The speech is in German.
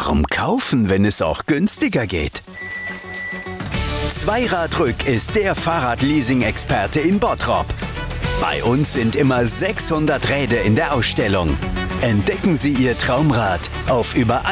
Warum kaufen, wenn es auch günstiger geht? Zweiradrück ist der Fahrradleasing-Experte in Bottrop. Bei uns sind immer 600 Räder in der Ausstellung. Entdecken Sie Ihr Traumrad auf über